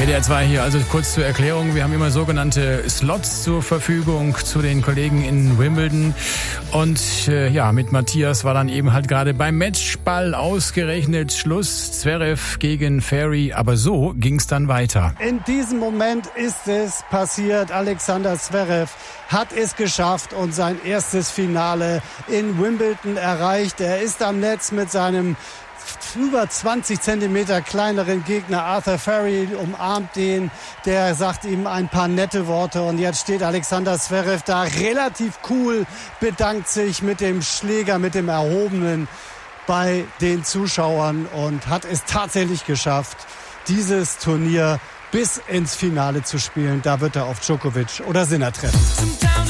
WDR 2 hier, also kurz zur Erklärung. Wir haben immer sogenannte Slots zur Verfügung zu den Kollegen in Wimbledon. Und mit Matthias war dann eben halt gerade beim Matchball ausgerechnet Schluss. Zverev gegen Ferry, aber so ging's dann weiter. In diesem Moment ist es passiert. Alexander Zverev hat es geschafft und sein erstes Finale in Wimbledon erreicht. Er ist am Netz mit seinem über 20 Zentimeter kleineren Gegner Arthur Ferry, umarmt den, der sagt ihm ein paar nette Worte und jetzt steht Alexander Zverev da relativ cool, bedankt sich mit dem Schläger, mit dem Erhobenen bei den Zuschauern und hat es tatsächlich geschafft, dieses Turnier bis ins Finale zu spielen. Da wird er auf Djokovic oder Sinner treffen.